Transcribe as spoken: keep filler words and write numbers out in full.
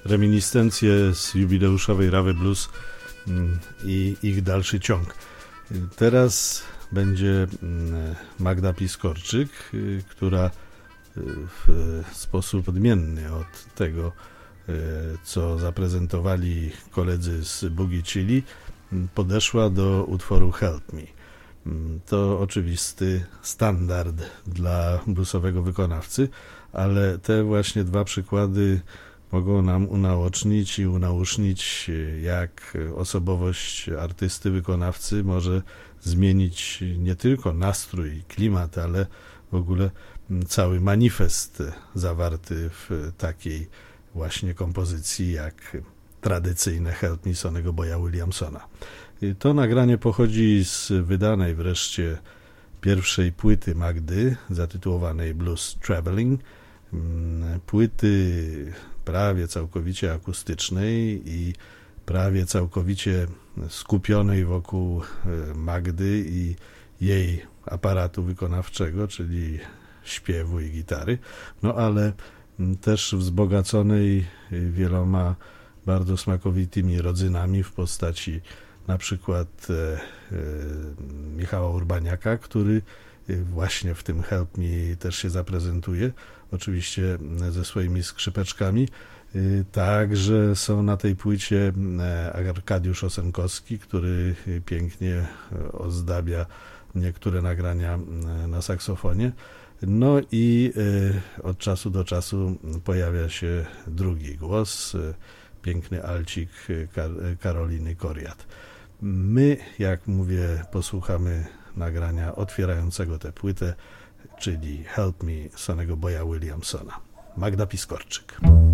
reminiscencje z jubileuszowej Rawy Blues i ich dalszy ciąg. Teraz będzie Magda Piskorczyk, która w sposób odmienny od tego, co zaprezentowali koledzy z Boogie Chili, podeszła do utworu Help Me. To oczywisty standard dla bluesowego wykonawcy, ale te właśnie dwa przykłady mogą nam unaocznić i unausznić, jak osobowość artysty, wykonawcy może zmienić nie tylko nastrój i klimat, ale w ogóle cały manifest zawarty w takiej właśnie kompozycji jak tradycyjne Help Me Sonny'ego Boya Williamsona. To nagranie pochodzi z wydanej wreszcie pierwszej płyty Magdy, zatytułowanej Blues Traveling, płyty prawie całkowicie akustycznej i prawie całkowicie skupionej wokół Magdy i jej aparatu wykonawczego, czyli śpiewu i gitary, no ale też wzbogaconej wieloma bardzo smakowitymi rodzynami w postaci na przykład e, e, Michała Urbaniaka, który właśnie w tym Help Me też się zaprezentuje, oczywiście ze swoimi skrzypeczkami. Także są na tej płycie Arkadiusz Osenkowski, który pięknie ozdabia niektóre nagrania na saksofonie. No i od czasu do czasu pojawia się drugi głos, piękny alcik Karoliny Koriat. My, jak mówię, posłuchamy nagrania otwierającego tę płytę, czyli Help Me Sonny'ego Boya Williamsona. Magda Piskorczyk.